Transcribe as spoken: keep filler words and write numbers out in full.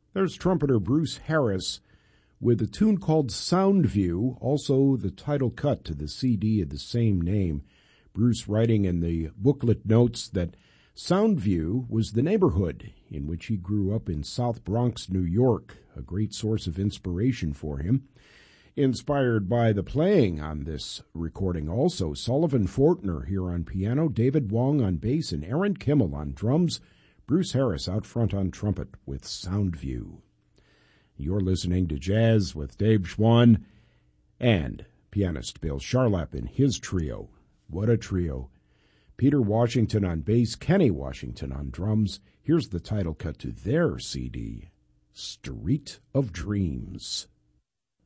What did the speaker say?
There's trumpeter Bruce Harris with a tune called Soundview, also the title cut to the C D of the same name. Bruce writing in the booklet notes that Soundview was the neighborhood in which he grew up in South Bronx, New York, a great source of inspiration for him. Inspired by the playing on this recording also, Sullivan Fortner here on piano, David Wong on bass, and Aaron Kimmel on drums, Bruce Harris out front on trumpet with Soundview. You're listening to Jazz with Dave Schwann and pianist Bill Charlap in his trio. What a trio. Peter Washington on bass, Kenny Washington on drums. Here's the title cut to their C D, Street of Dreams.